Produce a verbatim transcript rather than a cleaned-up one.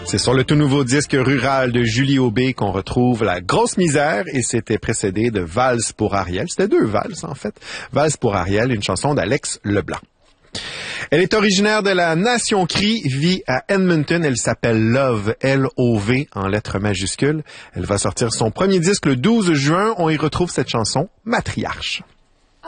C'est sur le tout nouveau disque rural de Julie Aubé qu'on retrouve La Grosse Misère et c'était précédé de Valse pour Ariel. C'était deux valses en fait. Valse pour Ariel, une chanson d'Alex Leblanc. Elle est originaire de la Nation Cri, vit à Edmonton. Elle s'appelle Love, L O V, en lettres majuscules. Elle va sortir son premier disque le douze juin. On y retrouve cette chanson, Matriarche.